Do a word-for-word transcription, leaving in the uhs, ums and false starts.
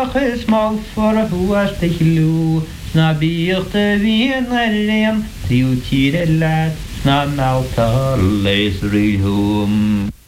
Ach is mal for a huas de glue. Na bíocht a bhíon a réan, tríú tíre lad, na málta leis rí húm.